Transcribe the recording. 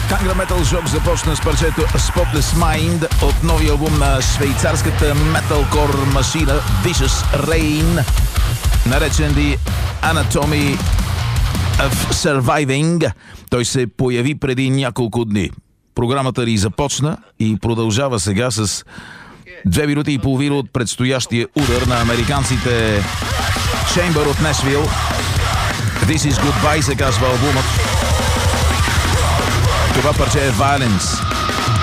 Kangra Metal Shock започна с парчето Spotless Mind от новия албум на швейцарската металкор машина Vicious Rain, наречен The Anatomy of Surviving. Той се появи преди няколко дни. Програмата ни започна и продължава сега с 2 минути и половина от предстоящия удар на американците Chamber от Нешвил. This is Goodbye се казва албумът. Това парче е Violence.